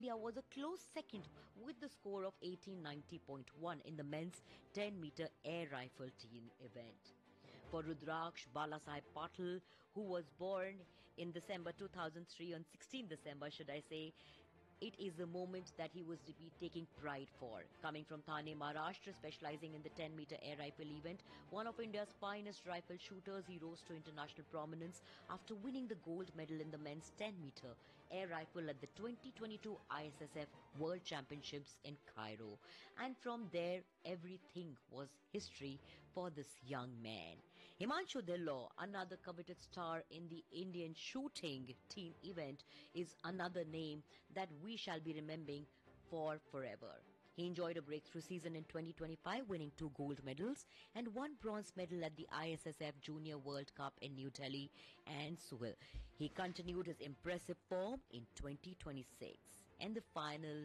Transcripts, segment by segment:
India was a close second with the score of 1890.1 in the men's 10-meter air rifle team event. For Rudraksh Balasaheb Patil, who was born in December 2003, on 16 December, should I say, it is a moment that he was to be taking pride for. Coming from Thane, Maharashtra, specializing in the 10-meter air rifle event, one of India's finest rifle shooters, he rose to international prominence after winning the gold medal in the men's 10-meter air rifle at the 2022 ISSF World Championships in Cairo. And from there, everything was history for this young man. Himanshu Dhillon, another coveted star in the Indian shooting team event, is another name that we shall be remembering for forever. He enjoyed a breakthrough season in 2025, winning 2 gold medals and 1 bronze medal at the ISSF Junior World Cup in New Delhi and Seoul. He continued his impressive form in 2026. And the final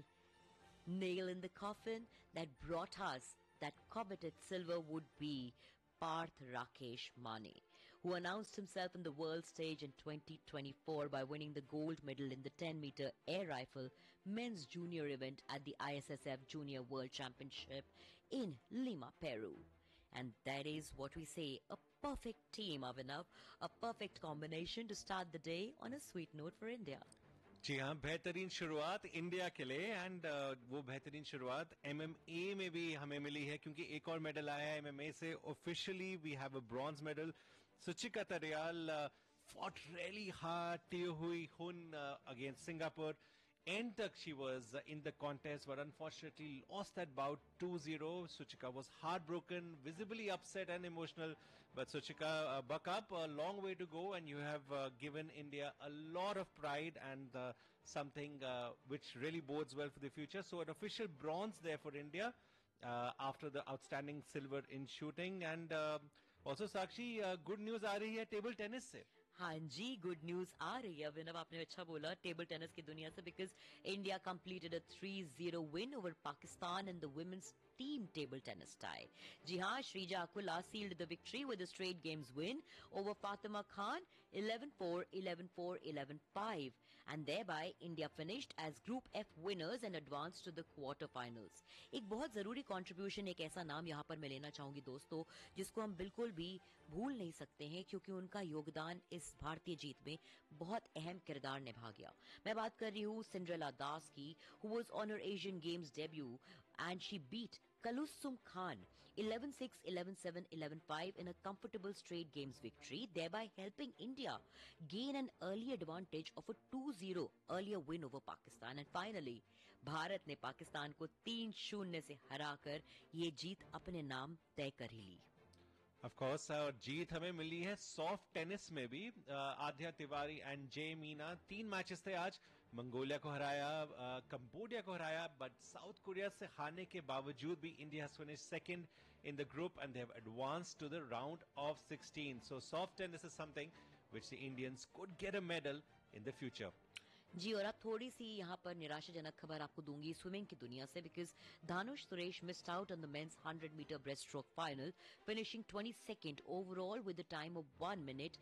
nail in the coffin that brought us that coveted silver would be Parth Rakesh Mane, who announced himself on the world stage in 2024 by winning the gold medal in the 10-meter air rifle men's junior event at the ISSF Junior World Championship in Lima, Peru. And that is what we say, a perfect team, Avinav, a perfect combination to start the day on a sweet note for India. जी हाँ, बेहतरीन शुरुआत India के लिए and वो बेहतरीन शुरुआत MMA में भी हमें मिली है क्योंकि एक और मेडल आया है एमएमए से officially we have a bronze medal Suchika तरियाल fought really hard Teo Hui Hun against Singapore. End tक she was in the contest but unfortunately lost that bout 2-0. Suchika was heartbroken, visibly upset and emotional, but Suchika buck up, a long way to go, and you have given India a lot of pride and something which really bodes well for the future. So an official bronze there for India after the outstanding silver in shooting. And also Sakshi, good news आ रही है table tennis से. हाँ जी, good news आ रही है अभिनव, आपने अच्छा बोला table tennis की दुनिया से, because India completed a 3-0 win over Pakistan in the women's team table tennis tie. जी हाँ, Shrija Akula sealed the victory with a straight games win over Fatima Khan 11-4, 11-4, 11-5, and thereby India finished as Group F winners and advanced to the quarterfinals. एक बहुत जरूरी contribution, एक ऐसा नाम यहाँ पर मैं लेना चाहूंगी दोस्तों, जिसको हम बिल्कुल भी भूल नहीं सकते हैं क्योंकि उनका योगदान इस भारतीय जीत में बहुत अहम किरदार निभा गया. मैं बात कर रही हूँ सिंड्रेला दास की, who was on her Asian Games debut and she beat Kalusum Khan 11-6, 11-7, 11-5 in a comfortable straight games victory, thereby helping India gain an early advantage of a 2-0 earlier win over Pakistan. And finally, Bharat ने पाकिस्तान को 3-0 से हराकर ये जीत अपने नाम तय कर ही ली. Of course, जीत हमें मिली है सॉफ्ट टेनिस में भी. आध्या Tiwari and J Meena 3 matches थे आज. मंगोलिया को हराया, कंबोडिया को हराया, बट साउथ कोरिया से हारने के बावजूद भी India has finished second in the group and they have advanced to the round of 16. So soft tennis is something which the Indians could get a medal in the future. जी, और अब थोड़ी सी यहाँ पर निराशाजनक खबर आपको दूंगी स्विमिंग की दुनिया से, because Dhanush Suresh missed out on the mains 100 metre breast stroke final, finishing 22nd overall with the time of 1 minute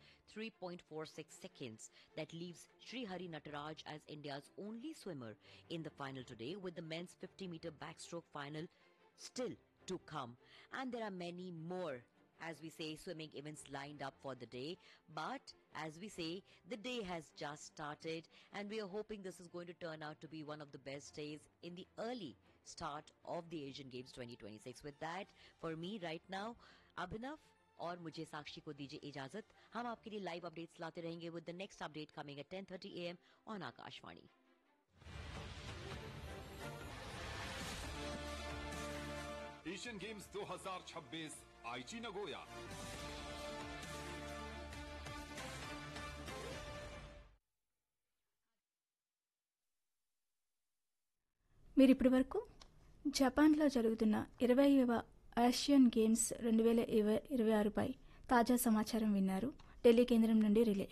3.46 seconds. That leaves Srihari Nataraj as India's only swimmer in the final today, with the men's 50 meter backstroke final still to come. And there are many more, as we say, swimming events lined up for the day. But as we say, the day has just started and we are hoping this is going to turn out to be one of the best days in the early start of the Asian Games 2026. With that, for me right now, Abhinav और मुझे साक्षी को दीजिए इजाजत. हम आपके लिए live updates लाते रहेंगे with the next update coming at 10:30 AM on Akashvani. Asian games 2026 आईची नगोया. మీరు ఇప్పటి వరకు జపాన్లో జరుగుతున్న 20వ ఆసియన్ గేమ్స్ 2026పై తాజా సమాచారం విన్నారు. ఢిల్లీ కేంద్రం నుండి రిలే.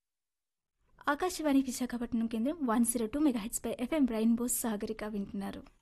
ఆకాశవాణి విశాఖపట్నం కేంద్రం 102 మెగాహెట్స్ పై FM రెయిన్బో సాగరిక వింటున్నారు.